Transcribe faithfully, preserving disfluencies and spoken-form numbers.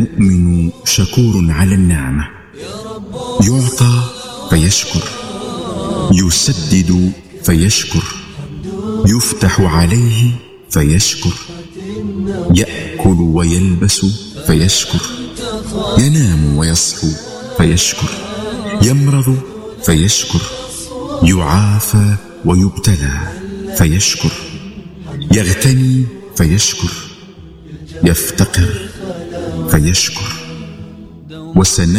المؤمن شكور على النعمة، يعطى فيشكر، يسدد فيشكر، يفتح عليه فيشكر، يأكل ويلبس فيشكر، ينام ويصحو فيشكر، يمرض فيشكر، يعافى ويبتلى فيشكر، يغتني فيشكر، يفتقر فيشكر. وسن